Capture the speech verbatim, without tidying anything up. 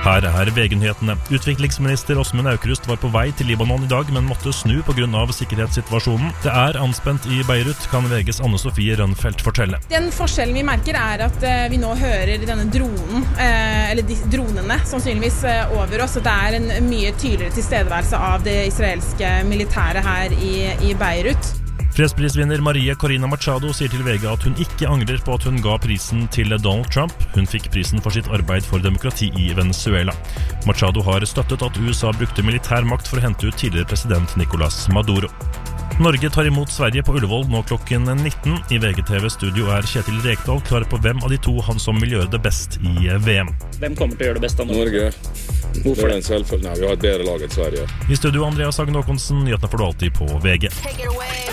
Her er V G-nyhetene. Utviklingsminister Åsmund Aukrust var på vei til Libanon i dag, men måtte snu på grunn av sikkerhetssituasjonen. Det er anspent i Beirut, kan V G's Anne Sofie Rønfeldt fortelle. Den forskjellen vi merker er at vi nå hører denne dronen, eller de dronene sannsynligvis over oss. Det er en mye tydeligere tilstedeværelse av det israelske militæret her i, i Beirut. Fredsprisvinner Maria Corina Machado sier til V G at hun ikke angrer på at hun ga prisen til Donald Trump. Hun fikk prisen for sitt arbeid for demokrati i Venezuela. Machado har støttet at U S A brukte militær makt for å hente ut tidligere president Nicolás Maduro. Norge tar imot Sverige på Ullevål nå klokken nitten. I V G T V-studio er Kjetil Rekdal klar på hvem av de to han som vil gjøre det best i V M. Hvem kommer til å gjøre det best av Norge? Hvorfor det? Nei, vi har et bedre lag enn Sverige. I studio Andreas Hagen Håkonsen, nyhetene får du alltid på V G.